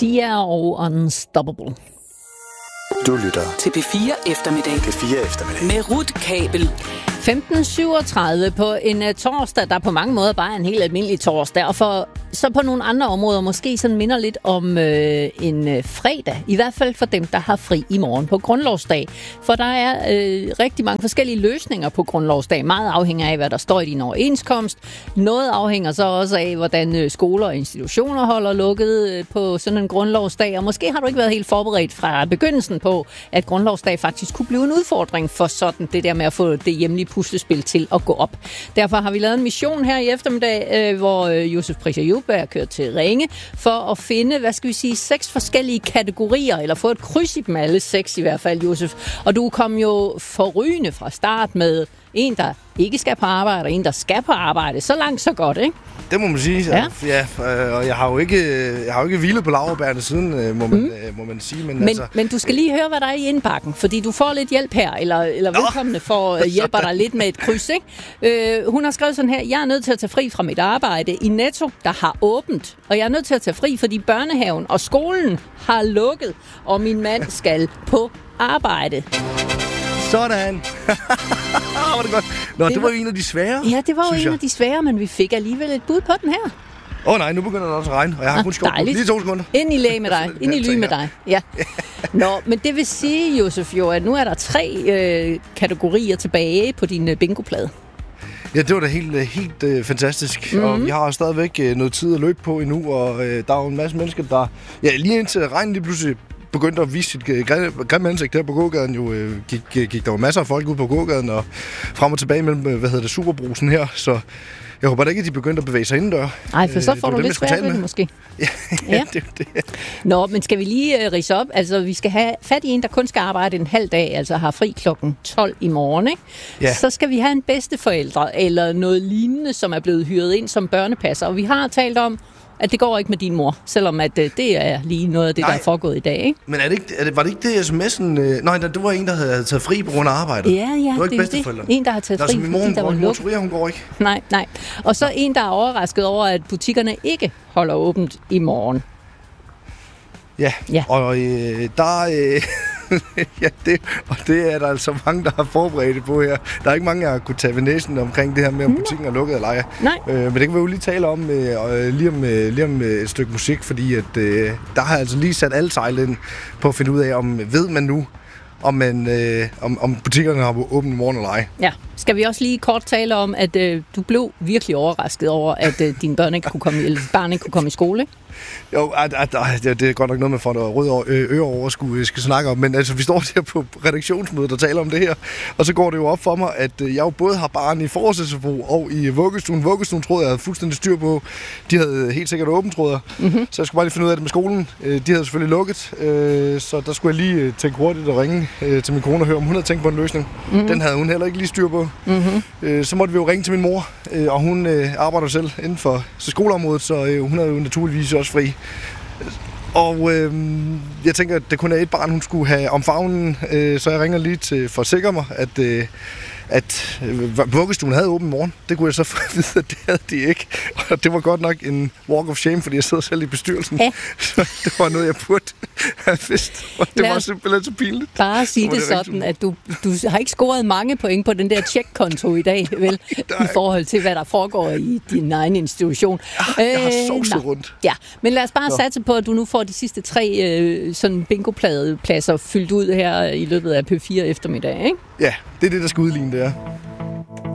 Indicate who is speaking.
Speaker 1: Sia og Unstoppable.
Speaker 2: Du lytter
Speaker 3: til P4 Eftermiddag.
Speaker 2: P4 Eftermiddag.
Speaker 3: Med Ruth Kabel.
Speaker 1: 15:37 på en torsdag, der på mange måder bare er en helt almindelig torsdag, og for så på nogle andre områder måske sådan minder lidt om en fredag, i hvert fald for dem, der har fri i morgen på grundlovsdag. For der er rigtig mange forskellige løsninger på grundlovsdag. Meget afhænger af, hvad der står i din overenskomst. Noget afhænger så også af, hvordan skoler og institutioner holder lukket på sådan en grundlovsdag, og måske har du ikke været helt forberedt fra begyndelsen på, at grundlovsdag faktisk kunne blive en udfordring for sådan det der med at få det hjemlige puslespil til at gå op. Derfor har vi lavet en mission her i eftermiddag, hvor Josef Pris-Ayub er kørt til Ringe for at finde, 6 forskellige kategorier, eller få et kryds i dem alle 6 i hvert fald, Josef. Og du kom jo forrygende fra start med en, der ikke skal på arbejde, og en, der skal på arbejde. Så langt, så godt, ikke?
Speaker 4: Det må man sige. Ja, og jeg har jo ikke hvilet på laurbærrene siden, må man sige.
Speaker 1: Men du skal lige høre, hvad der er i indbakken, fordi du får lidt hjælp her, eller vedkommende får hjælper dig lidt med et kryds, ikke? Hun har skrevet sådan her: jeg er nødt til at tage fri fra mit arbejde i Netto, der har åbent, og jeg er nødt til at tage fri, fordi børnehaven og skolen har lukket, og min mand skal på arbejde.
Speaker 4: Sådan. Var det godt. Nå, det var jo en af de svære.
Speaker 1: Ja, det var jo en af de svære, men vi fik alligevel et bud på den her.
Speaker 4: Nej, nu begynder det også at regne, og jeg har kun skåret lige 2 sekunder.
Speaker 1: Ind i læge med dig. Ind i ly med dig. Ja. Nå, men det vil sige, Josef, jo, at nu er der 3 kategorier tilbage på din bingoplade.
Speaker 4: Ja, det var da helt fantastisk. Og vi har stadigvæk noget tid at løbe på endnu, og der er jo en masse mennesker, der... Ja, lige indtil regnen lige pludselig begyndte at vise sit grimme ansigt der på gågaden. Jo gik der jo masser af folk ud på gågaden og frem og tilbage mellem, Superbrusen her, så jeg håber da ikke, at de begyndte at bevæge sig indendør. Nej,
Speaker 1: for så får du lidt svært ved det måske.
Speaker 4: Ja. Det.
Speaker 1: Nå, men skal vi lige ridse op? Altså, vi skal have fat i en, der kun skal arbejde en halv dag, altså har fri klokken 12 i morgen, ikke? Ja. Så skal vi have en bedsteforældre eller noget lignende, som er blevet hyret ind som børnepasser. Og vi har talt om, at det går ikke med din mor, selvom at det er lige noget af det, der er foregået i dag, ikke?
Speaker 4: Men var det ikke det sms'en? Nej, det var en, der havde taget fri på grund af arbejdet.
Speaker 1: Ja, det var ikke bedsteforældre. En, der har taget fri,
Speaker 4: fordi der var lukket. Hun går ikke.
Speaker 1: Nej. Og så en, der er overrasket over, at butikkerne ikke holder åbent i morgen.
Speaker 4: Ja. Og der... det er der altså mange, der har forberedt på her. Der er ikke mange, der har kunnet tage ved næsen omkring det her med, om butikken er lukket eller ej. Men det kan vi jo lige tale om lige om et stykke musik, fordi at, der har altså lige sat alle sejl ind på at finde ud af, ved man nu, om butikkerne har åbent i morgen eller ej. Ja.
Speaker 1: Skal vi også lige kort tale om, at du blev virkelig overrasket over, at dine barn ikke kunne komme i skole, ikke?
Speaker 4: Jo, det er godt nok noget, man får noget røde ører over skal snakke om, men altså, vi står der på redaktionsmødet og taler om det her, og så går det jo op for mig, at jeg jo både har barn i forårs-SFO og i vuggestuen. Vuggestuen troede jeg havde fuldstændig styr på. De havde helt sikkert åbent, troede jeg. Så jeg skulle bare lige finde ud af det med skolen. De havde selvfølgelig lukket, så der skulle jeg lige tænke hurtigt og ringe til min kone og høre, om hun havde tænkt på en løsning. Den havde hun heller ikke lige styr på. Så måtte vi jo ringe til min mor, og hun arbejder selv inden for skoleområdet, så hun havde jo naturligvis også fri. Og jeg tænker, at det kun er et barn, hun skulle have om favnen, så jeg ringer lige for at sikre mig, at vuggestuen havde åben i morgen. Det kunne jeg så vide, at det havde de ikke. Og det var godt nok en walk of shame, fordi jeg sidder selv i bestyrelsen. Ja. Så det var noget, jeg burde have vidst. Og det var simpelthen så pinligt.
Speaker 1: Bare sige det sådan, at du har ikke scoret mange point på den der checkkonto i dag, vel? I forhold til, hvad der foregår i din egen institution.
Speaker 4: Jeg har sovset rundt.
Speaker 1: Ja, men lad os bare satse på, at du nu får de sidste 3 sådan bingopladepladser fyldt ud her i løbet af P4 eftermiddag, ikke?
Speaker 4: Ja, det er det, der skal udligne det, ja.